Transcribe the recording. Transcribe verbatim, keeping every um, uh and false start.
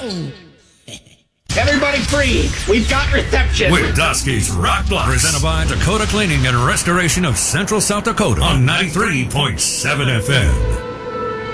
Everybody free. We've got reception. With Dusky's Rock Blocks. Presented by Dakota Cleaning and Restoration of Central South Dakota on ninety-three point seven F M.